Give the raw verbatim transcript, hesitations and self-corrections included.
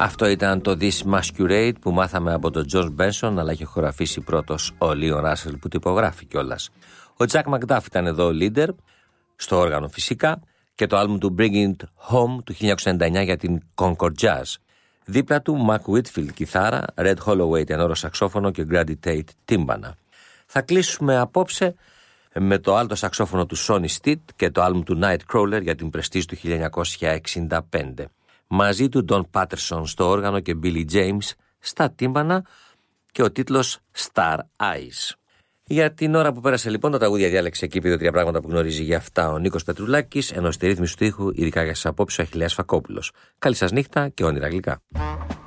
Αυτό ήταν το This Masquerade που μάθαμε από τον George Benson, αλλά είχε χωραφίσει πρώτος ο Leon Russell που το υπογράφει κιόλας. Ο Jack McDuff ήταν εδώ leader, στο όργανο φυσικά, και το άλμπουμ του Bring It Home του χίλια εννιακόσια ενενήντα εννιά για την Concord Jazz. Δίπλα του Mark Whitfield κιθάρα, Red Holloway τενόρο σαξόφωνο και Grady Tate τύμπανα. Θα κλείσουμε απόψε με το άλτο σαξόφωνο του Sonny Stitt και το άλμπουμ του Nightcrawler για την Prestige του χίλια εννιακόσια εξήντα πέντε. Μαζί του Don Patterson στο όργανο και Billy James στα τύμπανα και ο τίτλος Star Eyes. Για την ώρα που πέρασε λοιπόν, τα τραγούδια διάλεξε εκεί δύο τρία πράγματα που γνωρίζει για αυτά ο Νίκος Πετρουλάκης, ενώ στη ρύθμιση του ήχου, ειδικά για σας απόψε, ο Αχιλλέας Φακόπουλος. Καλή σας νύχτα και όνειρα γλυκά.